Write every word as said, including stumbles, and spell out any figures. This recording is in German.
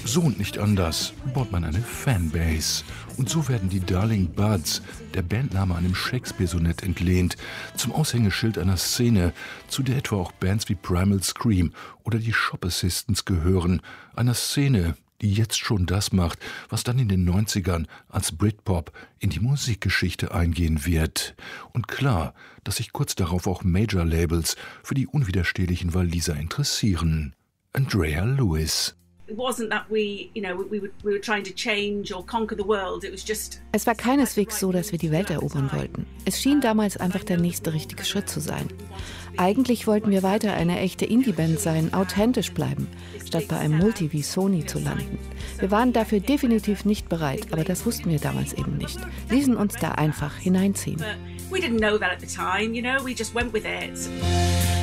So und nicht anders baut man eine Fanbase. Und so werden die Darling Buds, der Bandname einem Shakespeare-Sonett entlehnt, zum Aushängeschild einer Szene, zu der etwa auch Bands wie Primal Scream oder die Shop Assistants gehören. Einer Szene, die jetzt schon das macht, was dann in den neunzigern als Britpop in die Musikgeschichte eingehen wird. Und klar, dass sich kurz darauf auch Major-Labels für die unwiderstehlichen Waliser interessieren. Andrea Lewis. Es war keineswegs so, dass wir die Welt erobern wollten. Es schien damals einfach der nächste richtige Schritt zu sein. Eigentlich wollten wir weiter eine echte Indie-Band sein, authentisch bleiben, statt bei einem Multi wie Sony zu landen. Wir waren dafür definitiv nicht bereit, aber das wussten wir damals eben nicht. Ließen uns da einfach hineinziehen. We didn't know that at the time, you know, we just went with it.